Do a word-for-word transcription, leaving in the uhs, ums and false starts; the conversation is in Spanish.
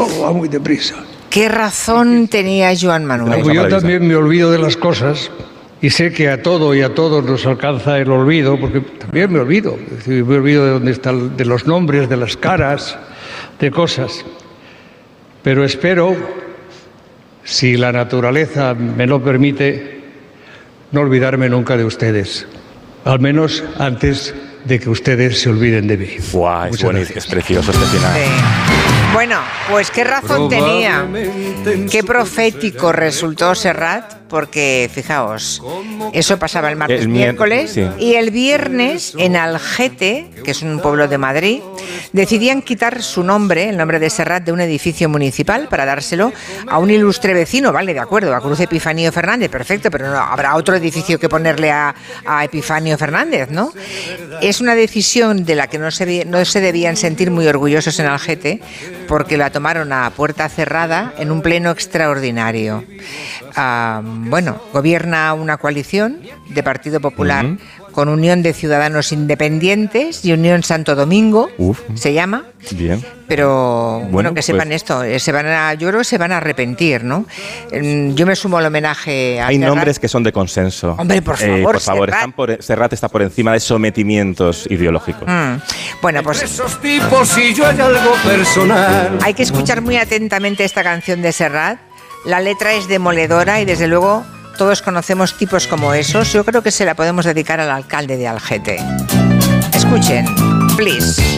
todo va muy deprisa. ¿Qué razón tenía Joan Manuel? Pues yo también me olvido de las cosas y sé que a todo y a todos nos alcanza el olvido, porque también me olvido. Es decir, me olvido de dónde están, de los nombres, de las caras, de cosas. Pero espero, si la naturaleza me lo permite, no olvidarme nunca de ustedes. Al menos antes de que ustedes se olviden de mí. Guau, es, bueno, es precioso este final. Sí. Bueno, pues qué razón tenía. Qué profético resultó Serrat, porque fijaos, eso pasaba el martes, el miércoles, sí. Y el viernes en Algete, que es un pueblo de Madrid, decidían quitar su nombre, el nombre de Serrat, de un edificio municipal para dárselo a un ilustre vecino, vale, de acuerdo, a Cruz Epifanio Fernández, perfecto, pero no habrá otro edificio que ponerle a, a Epifanio Fernández, ¿no? Es una decisión de la que no se, no se debían sentir muy orgullosos en Algete, porque la tomaron a puerta cerrada en un pleno extraordinario. Uh, bueno, gobierna una coalición de Partido Popular uh-huh. con Unión de Ciudadanos Independientes y Unión Santo Domingo, Uf. se llama. Bien. Pero bueno, bueno que pues, sepan esto, se van a, yo creo que se van a arrepentir, ¿no? Yo me sumo al homenaje a Hay Serrat. Nombres que son de consenso. Hombre, por favor, eh, por favor, Serrat. Están por, Serrat está por encima de sometimientos ideológicos. Mm. Bueno, pues esos tipos y yo hay algo personal. Hay que escuchar muy atentamente esta canción de Serrat. La letra es demoledora y desde luego todos conocemos tipos como esos. Yo creo que se la podemos dedicar al alcalde de Algete. Escuchen, please.